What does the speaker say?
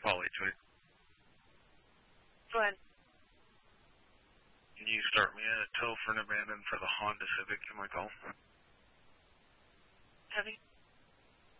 Paul H. Go ahead. Can you start me a tow for an abandon for the Honda Civic in my call? Heavy.